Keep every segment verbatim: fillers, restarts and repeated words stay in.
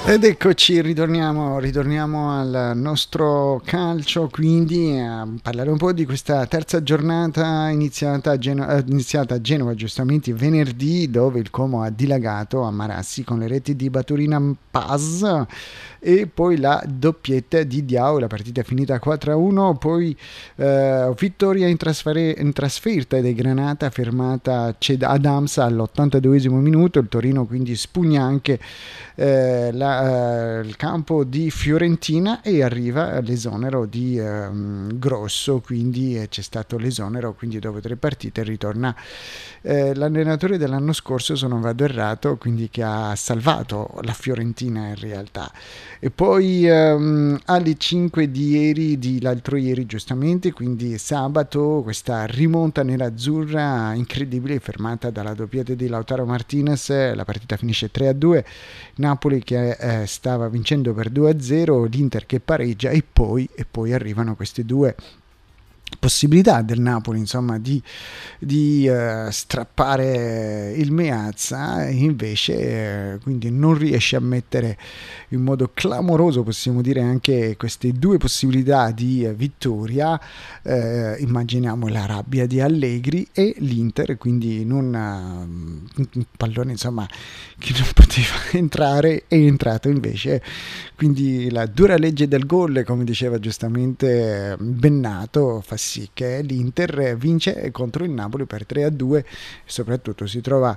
Ed eccoci, ritorniamo, ritorniamo al nostro calcio, quindi a parlare un po' di questa terza giornata iniziata a, Geno- eh, iniziata a Genova, giustamente venerdì, dove il Como ha dilagato a Marassi con le reti di Baturina Paz e poi la doppietta di Diao, la partita è finita quattro a uno, poi eh, vittoria in, trasfere- in trasferta dei Granata fermata Ced Adams all'ottantaduesimo minuto, il Torino quindi spugna anche eh, la, eh, il campo di Fiorentina e arriva l'esonero di eh, Grosso, quindi eh, c'è stato l'esonero, quindi dopo tre partite ritorna eh, l'allenatore dell'anno scorso, se non vado errato, quindi che ha salvato la Fiorentina in realtà. E poi ehm, alle cinque di ieri, di l'altro ieri giustamente, quindi sabato, questa rimonta nell'azzurra incredibile fermata dalla doppietta di Lautaro Martinez, la partita finisce tre a due, Napoli che eh, stava vincendo per due a zero, l'Inter che pareggia e poi, e poi arrivano queste due possibilità del Napoli, insomma, di, di uh, strappare il Meazza, e invece uh, quindi non riesce a mettere in modo clamoroso, possiamo dire, anche queste due possibilità di uh, vittoria. Uh, immaginiamo la rabbia di Allegri e l'Inter, quindi non uh, un pallone, insomma, che non poteva entrare, è entrato invece, quindi la dura legge del gol, come diceva giustamente Bennato, fa sì che l'Inter vince contro il Napoli per tre a due e soprattutto si trova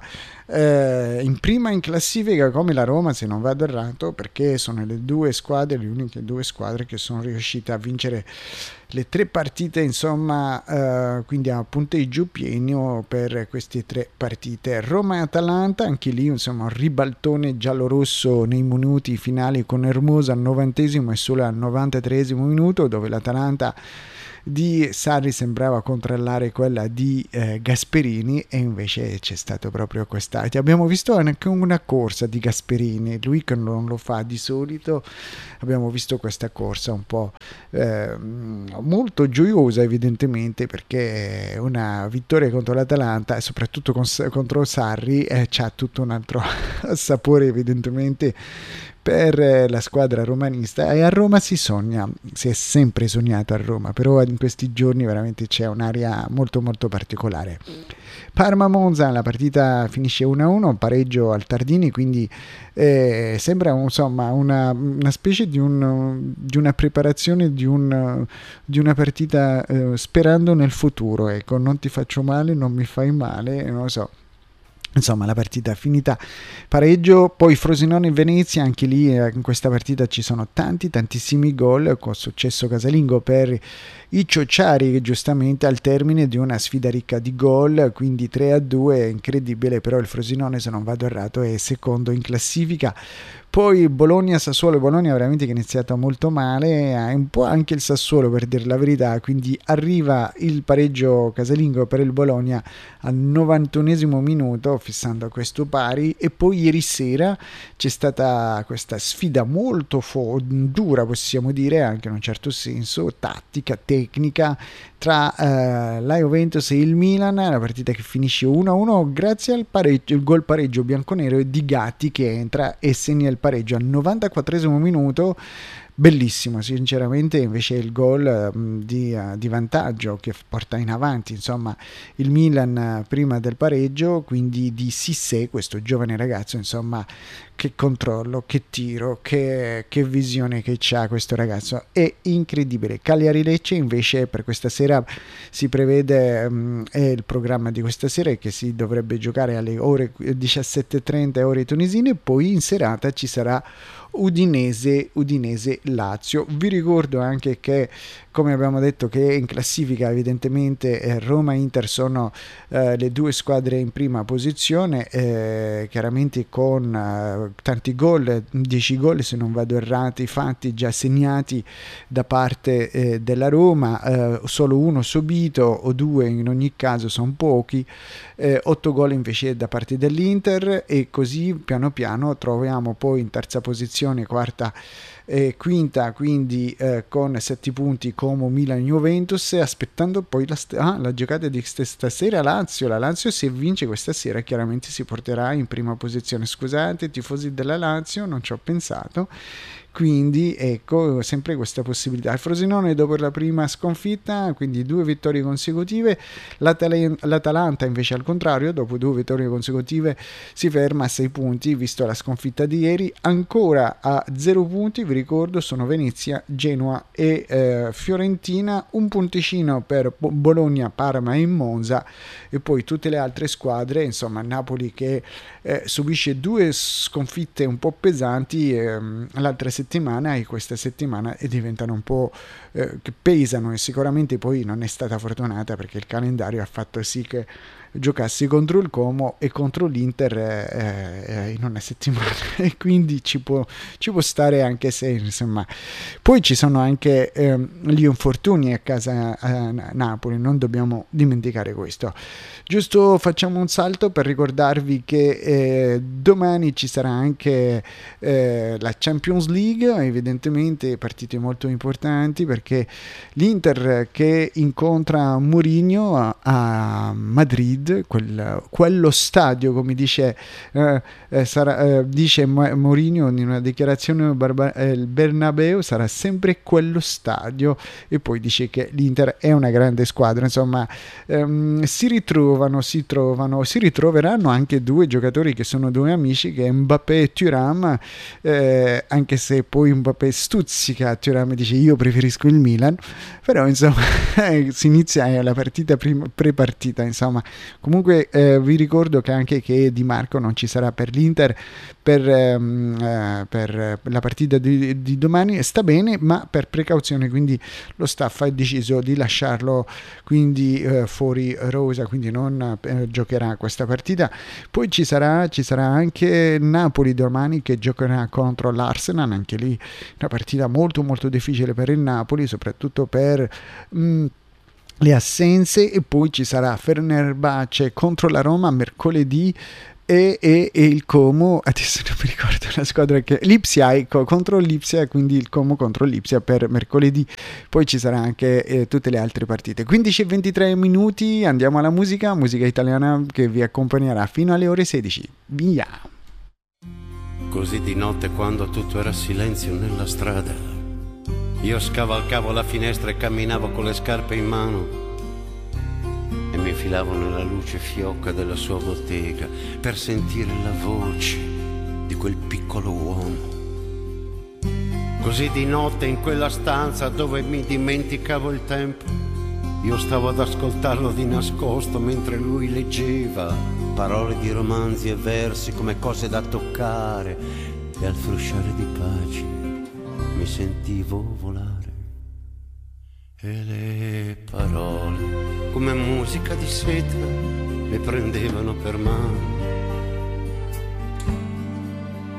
eh, in prima in classifica come la Roma, se non vado errato, perché sono le due squadre, le uniche due squadre che sono riuscite a vincere le tre partite, insomma, eh, quindi a punteggio pieno per queste tre partite. Roma e Atalanta, anche lì insomma un ribaltone giallorosso nei minuti finali con Hermosa al novantesimo e solo al novantatreesimo minuto, dove l'Atalanta di Sarri sembrava controllare quella di eh, Gasperini e invece c'è stato proprio questa, abbiamo visto anche una corsa di Gasperini, lui che non lo fa di solito, abbiamo visto questa corsa un po' eh, molto gioiosa evidentemente, perché una vittoria contro l'Atalanta e soprattutto con, contro Sarri eh, c'ha tutto un altro sapore evidentemente per la squadra romanista, e a Roma si sogna, si è sempre sognato a Roma, però in questi giorni veramente c'è un'aria molto molto particolare. Parma-Monza, la partita finisce uno a uno, un pareggio al Tardini, quindi eh, sembra insomma una, una specie di, un, di una preparazione di, un, di una partita eh, sperando nel futuro, ecco, non ti faccio male, non mi fai male, non lo so. Insomma, la partita è finita pareggio. Poi Frosinone in Venezia, anche lì eh, in questa partita ci sono tanti tantissimi gol, con successo casalingo per i ciociari, che giustamente al termine di una sfida ricca di gol, quindi tre a due, incredibile, però il Frosinone, se non vado errato, è secondo in classifica. Poi Bologna-Sassuolo, Bologna veramente che è iniziato molto male, è un po' anche il Sassuolo per dire la verità, quindi arriva il pareggio casalingo per il Bologna al novantunesimo minuto, fissando questo pari, e poi ieri sera c'è stata questa sfida molto fo- dura, possiamo dire, anche in un certo senso, tattica, tecnica, tra eh, la Juventus e il Milan, la partita che finisce uno a uno grazie al pareggio, il gol pareggio bianconero e di Gatti che entra e segna il pareggio al novantaquattresimo minuto. Bellissimo, sinceramente, invece il gol mh, di, uh, di vantaggio che porta in avanti insomma il Milan uh, prima del pareggio, quindi di Cissé, questo giovane ragazzo, insomma, che controllo, che tiro, che, che visione che c'ha questo ragazzo, è incredibile. Cagliari-Lecce invece per questa sera si prevede, um, è il programma di questa sera, che si dovrebbe giocare alle ore diciassette e trenta ore tunisine, poi in serata ci sarà Udinese, Udinese Lazio. Vi ricordo anche che, come abbiamo detto, che in classifica evidentemente eh, Roma e Inter sono eh, le due squadre in prima posizione, eh, chiaramente con eh, tanti gol, dieci gol se non vado errati, fatti già segnati da parte eh, della Roma, eh, solo uno subito o due in ogni caso, sono pochi, eh, otto gol invece da parte dell'Inter, e così piano piano troviamo poi in terza posizione, quarta e quinta quindi eh, con sette punti Como, Milan, Juventus, aspettando poi la, st- ah, la giocata di stasera Lazio. La Lazio, se vince questa sera, chiaramente si porterà in prima posizione. Scusate, tifosi della Lazio, non ci ho pensato. Quindi ecco sempre questa possibilità. Il Frosinone dopo la prima sconfitta, quindi due vittorie consecutive. L'Atal- L'Atalanta invece al contrario, dopo due vittorie consecutive si ferma a sei punti, visto la sconfitta di ieri. Ancora a zero punti, vi ricordo, sono Venezia, Genoa e eh, Fiorentina, un punticino per Bologna, Parma e Monza, e poi tutte le altre squadre, insomma Napoli che eh, subisce due sconfitte un po' pesanti ehm, l'altra settimana e questa settimana e diventano un po' eh, che pesano, e sicuramente poi non è stata fortunata perché il calendario ha fatto sì che giocassi contro il Como e contro l'Inter eh, eh, in una settimana e quindi ci può, ci può stare, anche se insomma poi ci sono anche eh, gli infortuni a casa a Napoli, non dobbiamo dimenticare questo. Giusto, facciamo un salto per ricordarvi che eh, domani ci sarà anche eh, la Champions League, evidentemente partite molto importanti perché l'Inter che incontra Mourinho a, a Madrid, quel, quello stadio, come dice, eh, eh, sarà, eh, dice Mourinho in una dichiarazione, barba, eh, il Bernabeu sarà sempre quello stadio, e poi dice che l'Inter è una grande squadra. Insomma, ehm, si ritrovano, si trovano, si ritroveranno anche due giocatori che sono due amici, che è Mbappé e Thuram, eh, anche se poi Mbappé stuzzica Thuram e dice io preferisco il Milan, però insomma si inizia la partita prima, pre-partita, insomma. Comunque eh, vi ricordo che anche che Di Marco non ci sarà per l'Inter per, ehm, eh, per la partita di, di domani, sta bene ma per precauzione, quindi lo staff ha deciso di lasciarlo quindi eh, fuori rosa, quindi non eh, giocherà questa partita. Poi ci sarà, ci sarà anche Napoli domani che giocherà contro l'Arsenal, anche lì una partita molto molto difficile per il Napoli, soprattutto per mh, le assenze. E poi ci sarà Fenerbahce contro la Roma mercoledì e, e, e il Como, adesso non mi ricordo la squadra, che Lipsia, ecco, contro Lipsia, quindi il Como contro Lipsia per mercoledì. Poi ci sarà anche eh, tutte le altre partite. quindici e ventitré minuti, andiamo alla musica, musica italiana che vi accompagnerà fino alle ore sedici. Via! Così di notte, quando tutto era silenzio nella strada, io scavalcavo la finestra e camminavo con le scarpe in mano e mi infilavo nella luce fioca della sua bottega per sentire la voce di quel piccolo uomo. Così di notte, in quella stanza dove mi dimenticavo il tempo, io stavo ad ascoltarlo di nascosto mentre lui leggeva parole di romanzi e versi come cose da toccare, e al frusciare di pace mi sentivo volare. E le parole, come musica di seta, mi prendevano per mano